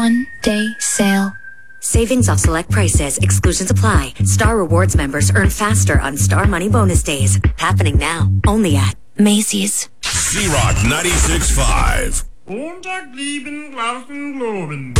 One-day sale. Savings off select prices. Exclusions apply. Star Rewards members earn faster on Star Money Bonus Days. Happening now. Only at Macy's. C-Rock 96.5. Montag lieben, Glauben, Globen.